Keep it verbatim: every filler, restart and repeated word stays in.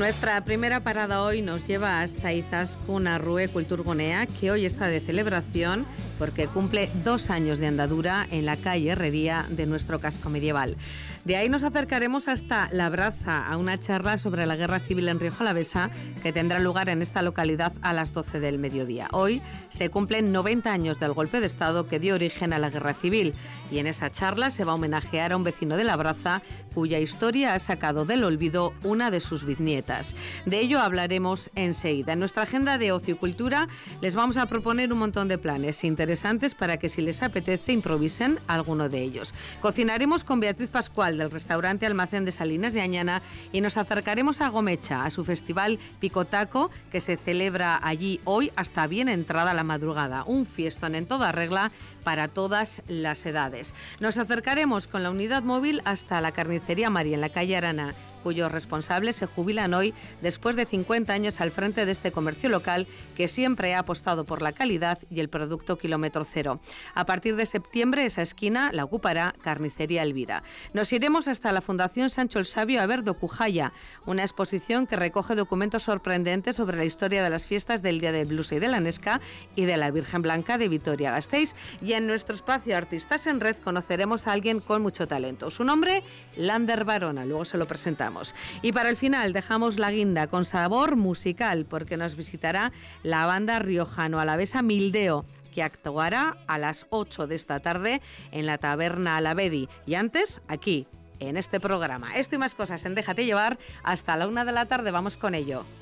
Nuestra primera parada hoy nos lleva hasta Izaskun Arrue Kulturgunea, que hoy está de celebración porque cumple dos años de andadura en la calle Herrería de nuestro casco medieval. De ahí nos acercaremos hasta Labraza, a una charla sobre la Guerra Civil en Rioja Alavesa, que tendrá lugar en esta localidad a las doce del mediodía. Hoy se cumplen noventa años del golpe de Estado que dio origen a la Guerra Civil, y en esa charla se va a homenajear a un vecino de Labraza cuya historia ha sacado del olvido una de sus bisnietas. De ello hablaremos enseguida. En nuestra agenda de ocio y cultura les vamos a proponer un montón de planes interesantes para que, si les apetece, improvisen alguno de ellos. Cocinaremos con Beatriz Pascual del restaurante Almacén de Salinas de Añana y nos acercaremos a Gomecha, a su festival Picotaco, que se celebra allí hoy hasta bien entrada la madrugada. Un fiestón en toda regla para todas las edades. Nos acercaremos con la unidad móvil hasta la carnicería Mari en la calle Arana, cuyos responsables se jubilan hoy después de cincuenta años al frente de este comercio local que siempre ha apostado por la calidad y el producto kilómetro cero. A partir de septiembre esa esquina la ocupará Carnicería Elvira. Nos iremos hasta la Fundación Sancho el Sabio a ver Docujaya, una exposición que recoge documentos sorprendentes sobre la historia de las fiestas del Día del Blues y de la Nesca y de la Virgen Blanca de Vitoria-Gasteiz. Y en nuestro espacio Artistas en Red conoceremos a alguien con mucho talento. Su nombre, Lander Barona, luego se lo presentamos. Y para el final dejamos la guinda con sabor musical, porque nos visitará la banda riojano-alavesa Mildeo, que actuará a las ocho de esta tarde en la taberna Alavedi. Y antes, aquí, en este programa. Esto y más cosas en Déjate Llevar. Hasta la una de la tarde, vamos con ello.